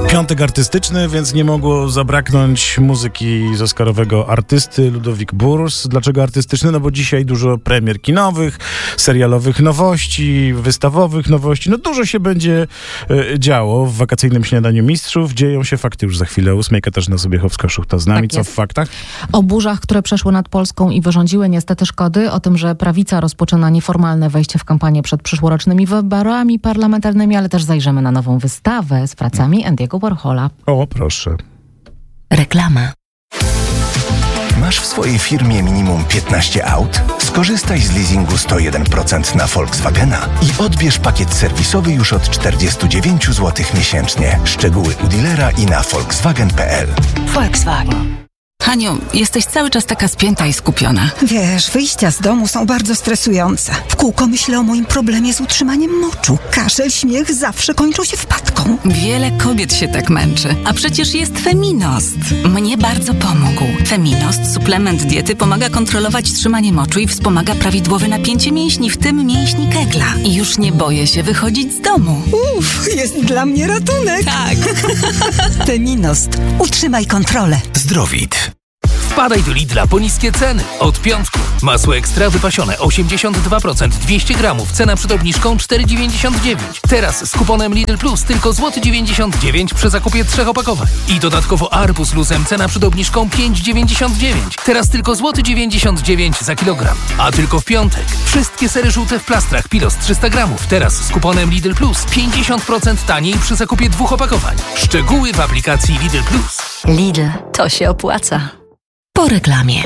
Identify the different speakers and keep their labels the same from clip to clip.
Speaker 1: Piątek artystyczny, więc nie mogło zabraknąć muzyki z oscarowego artysty Ludovic Burs. Dlaczego artystyczny? No bo dzisiaj dużo premier kinowych, serialowych nowości, wystawowych nowości. No dużo się będzie działo w wakacyjnym śniadaniu mistrzów. Dzieją się fakty już za chwilę. 8 Katarzyna Sobiechowska-Szuchta z nami. Tak, co w faktach?
Speaker 2: O burzach, które przeszły nad Polską i wyrządziły niestety szkody. O tym, że prawica rozpoczyna nieformalne wejście w kampanię przed przyszłorocznymi wyborami parlamentarnymi, ale też zajrzymy na nową wystawę z pracami Andy'ego Warhola.
Speaker 1: O, proszę.
Speaker 3: Reklama. Masz w swojej firmie minimum 15 aut? Skorzystaj z leasingu 101% na Volkswagena i odbierz pakiet serwisowy już od 49 zł miesięcznie. Szczegóły u dealera i na volkswagen.pl.
Speaker 4: Volkswagen. Haniu, jesteś cały czas taka spięta i skupiona.
Speaker 5: Wiesz, wyjścia z domu są bardzo stresujące. W kółko myślę o moim problemie z utrzymaniem moczu. Kaszel, śmiech zawsze kończą się wpadką.
Speaker 4: Wiele kobiet się tak męczy. A przecież jest Feminost. Mnie bardzo pomógł. Feminost, suplement diety, pomaga kontrolować trzymanie moczu i wspomaga prawidłowe napięcie mięśni, w tym mięśni kegla. I już nie boję się wychodzić z domu.
Speaker 5: Jest dla mnie ratunek.
Speaker 4: Tak.
Speaker 5: Feminnost. Utrzymaj kontrolę.
Speaker 3: Zdrowit.
Speaker 6: Wpadaj do Lidla po niskie ceny. Od piątku. Masło ekstra wypasione 82%, 200 gramów. Cena przed obniżką 4,99. Teraz z kuponem Lidl Plus tylko złoty 99 przy zakupie 3 opakowań. I dodatkowo arbuz luzem cena przed obniżką 5,99. Teraz tylko złoty 99 za kilogram. A tylko w piątek. Wszystkie sery żółte w plastrach Pilos 300 gramów. Teraz z kuponem Lidl Plus 50% taniej przy zakupie 2 opakowań. Szczegóły w aplikacji Lidl Plus.
Speaker 4: Lidl, to się opłaca.
Speaker 3: Po reklamie.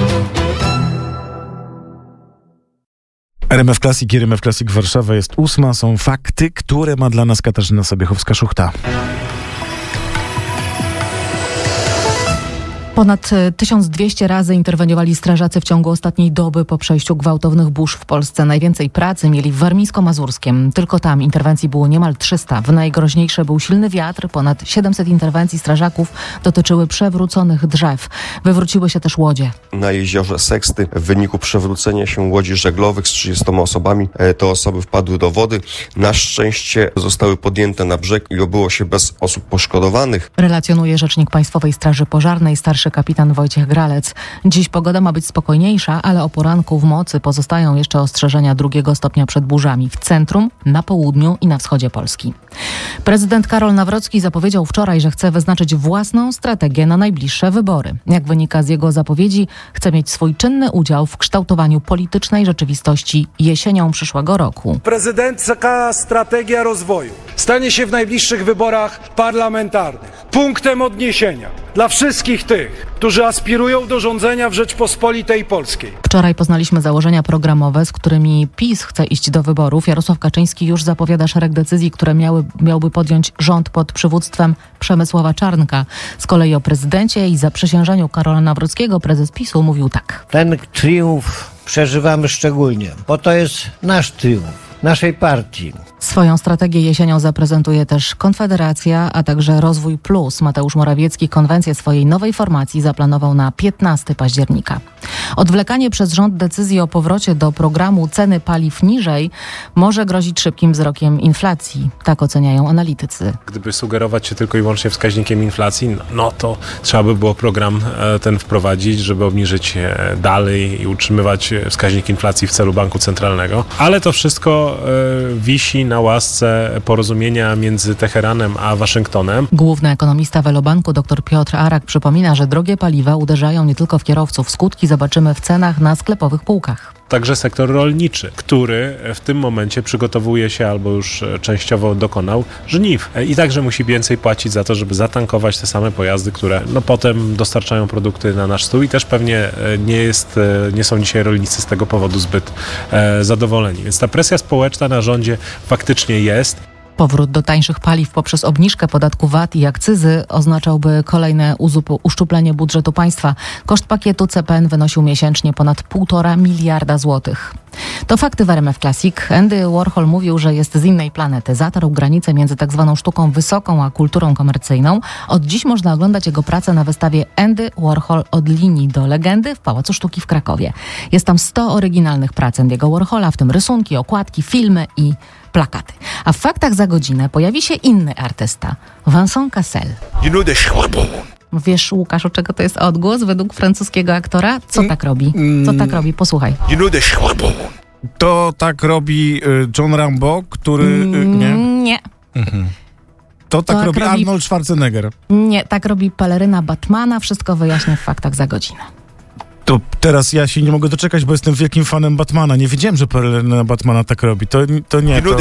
Speaker 1: RMF Classic i RMF Classic Warszawa jest 8. Są fakty, które ma dla nas Katarzyna Sobiechowska-Szuchta.
Speaker 2: Ponad 1200 razy interweniowali strażacy w ciągu ostatniej doby po przejściu gwałtownych burz w Polsce. Najwięcej pracy mieli w Warmińsko-Mazurskiem. Tylko tam interwencji było niemal 300. W najgroźniejsze był silny wiatr. Ponad 700 interwencji strażaków dotyczyły przewróconych drzew. Wywróciły się też łodzie.
Speaker 7: Na jeziorze Seksty w wyniku przewrócenia się łodzi żeglowych z 30 osobami te osoby wpadły do wody. Na szczęście zostały podjęte na brzeg i obyło się bez osób poszkodowanych.
Speaker 2: Relacjonuje rzecznik Państwowej Straży Pożarnej, starszy kapitan Wojciech Gralec. Dziś pogoda ma być spokojniejsza, ale o poranku w mocy pozostają jeszcze ostrzeżenia 2 stopnia przed burzami w centrum, na południu i na wschodzie Polski. Prezydent Karol Nawrocki zapowiedział wczoraj, że chce wyznaczyć własną strategię na najbliższe wybory. Jak wynika z jego zapowiedzi, chce mieć swój czynny udział w kształtowaniu politycznej rzeczywistości jesienią przyszłego roku.
Speaker 8: Prezydencka strategia rozwoju stanie się w najbliższych wyborach parlamentarnych punktem odniesienia dla wszystkich tych, którzy aspirują do rządzenia w Rzeczpospolitej Polskiej.
Speaker 2: Wczoraj poznaliśmy założenia programowe, z którymi PiS chce iść do wyborów. Jarosław Kaczyński już zapowiada szereg decyzji, które miałby podjąć rząd pod przywództwem Przemysława Czarnka. Z kolei o prezydencie i zaprzysiężeniu Karola Nawrockiego prezes PiS-u mówił tak.
Speaker 9: Ten triumf przeżywamy szczególnie, bo to jest nasz triumf. Naszej partii.
Speaker 2: Swoją strategię jesienią zaprezentuje też Konfederacja, a także Rozwój Plus. Mateusz Morawiecki konwencję swojej nowej formacji zaplanował na 15 października. Odwlekanie przez rząd decyzji o powrocie do programu ceny paliw niżej może grozić szybkim wzrokiem inflacji. Tak oceniają analitycy.
Speaker 10: Gdyby sugerować się tylko i wyłącznie wskaźnikiem inflacji, no to trzeba by było program ten wprowadzić, żeby obniżyć dalej i utrzymywać wskaźnik inflacji w celu Banku Centralnego. Ale to wszystko wisi na łasce porozumienia między Teheranem a Waszyngtonem.
Speaker 2: Główny ekonomista Velobanku dr Piotr Arak przypomina, że drogie paliwa uderzają nie tylko w kierowców. Skutki zobaczymy w cenach na sklepowych półkach.
Speaker 10: Także sektor rolniczy, który w tym momencie przygotowuje się albo już częściowo dokonał żniw i także musi więcej płacić za to, żeby zatankować te same pojazdy, które potem dostarczają produkty na nasz stół i też pewnie nie są dzisiaj rolnicy z tego powodu zbyt zadowoleni. Więc ta presja społeczna na rządzie faktycznie jest.
Speaker 2: Powrót do tańszych paliw poprzez obniżkę podatku VAT i akcyzy oznaczałby kolejne uszczuplenie budżetu państwa. Koszt pakietu CPN wynosił miesięcznie ponad 1,5 miliarda złotych. To fakty w RMF Classic. Andy Warhol mówił, że jest z innej planety. Zatarł granicę między tak zwaną sztuką wysoką a kulturą komercyjną. Od dziś można oglądać jego pracę na wystawie Andy Warhol od linii do legendy w Pałacu Sztuki w Krakowie. Jest tam 100 oryginalnych prac Andy'ego Warhola, w tym rysunki, okładki, filmy i plakaty. A w Faktach za godzinę pojawi się inny artysta, Vincent Cassel. Wiesz, Łukaszu, czego to jest odgłos według francuskiego aktora? Co tak robi? Co tak robi? Posłuchaj.
Speaker 1: To tak robi John Rambo, który...
Speaker 2: Nie.
Speaker 1: To tak robi Arnold Schwarzenegger.
Speaker 2: Nie, tak robi peleryna Batmana. Wszystko wyjaśnię w Faktach za godzinę.
Speaker 1: To teraz ja się nie mogę doczekać, bo jestem wielkim fanem Batmana. Nie wiedziałem, że peleryna Batmana tak robi. To nie, to...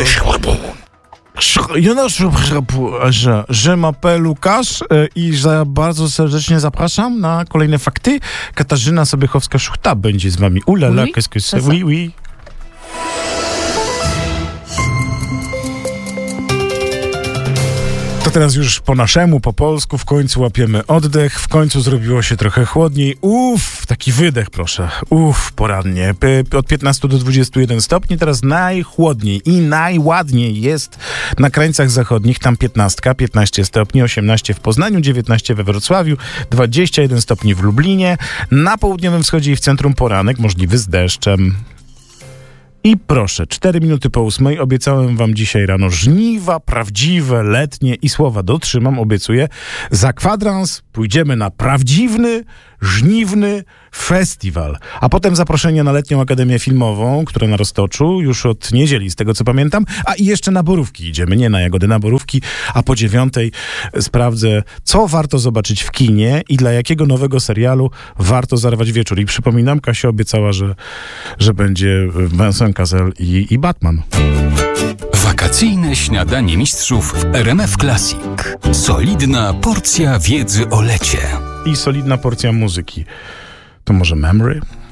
Speaker 1: Je m'appelle Łukasz i bardzo serdecznie zapraszam na kolejne fakty. Katarzyna Sobiechowska-Szuchta będzie z wami. Ulala,
Speaker 2: Oui,
Speaker 1: qu'est-ce que c'est?
Speaker 2: c'est ça.
Speaker 1: Oui, oui. To teraz już po naszemu, po polsku, w końcu łapiemy oddech, w końcu zrobiło się trochę chłodniej. Taki wydech, proszę. Porannie. Od 15 do 21 stopni, teraz najchłodniej i najładniej jest na krańcach zachodnich, tam 15 stopni, 18 w Poznaniu, 19 we Wrocławiu, 21 stopni w Lublinie, na południowym wschodzie i w centrum poranek, możliwy z deszczem. I proszę, 4 minuty po 8 obiecałem wam dzisiaj rano żniwa, prawdziwe, letnie i słowa dotrzymam, obiecuję. Za kwadrans pójdziemy na prawdziwny, żniwny festiwal. A potem zaproszenie na Letnią Akademię Filmową, która na Roztoczu, już od niedzieli, z tego co pamiętam. A i jeszcze na Borówki idziemy, nie na Jagody, na Borówki. A po 9 sprawdzę, co warto zobaczyć w kinie i dla jakiego nowego serialu warto zarwać wieczór. I przypominam, Kasia obiecała, że będzie Vincent Cassel i Batman.
Speaker 11: Wakacyjne śniadanie mistrzów w RMF Classic. Solidna porcja wiedzy o lecie.
Speaker 1: I solidna porcja muzyki. To może Memory?